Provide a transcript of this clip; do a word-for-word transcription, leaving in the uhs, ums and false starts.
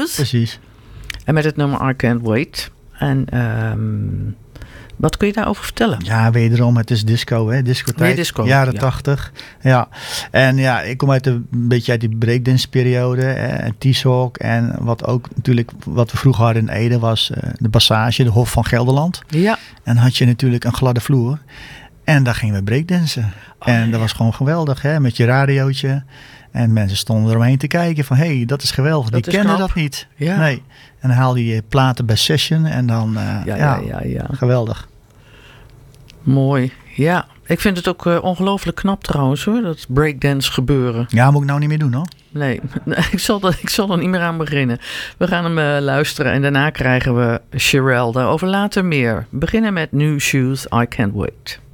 Shoes. Precies. En met het nummer I Can't Wait. En um, wat kun je daarover vertellen? Ja, wederom, het is disco, hè? Discotijd. Nee, disco, jaren ja. tachtig. Ja. En ja, ik kom uit de, een beetje uit die breakdance periode. En T-Sock. En wat ook natuurlijk, wat we vroeger hadden in Ede was uh, de Passage, de Hof van Gelderland. Ja. En had je natuurlijk een gladde vloer. En daar gingen we breakdansen. Oh, en dat ja. was gewoon geweldig, hè? Met je radiootje. En mensen stonden eromheen te kijken van, hé, hey, dat is geweldig. Dat Die is kenden knap. Dat niet. Ja. Nee. En dan haalde je platen bij Session en dan, uh, ja, ja, ja, ja, ja. geweldig. Mooi, ja. Ik vind het ook uh, ongelooflijk knap trouwens hoor, dat breakdance gebeuren. Ja, moet ik nou niet meer doen hoor. Nee, ik zal, dat, ik zal er niet meer aan beginnen. We gaan hem uh, luisteren en daarna krijgen we Cherelle. Daarover later meer. We beginnen met New Shoes, I Can't Wait.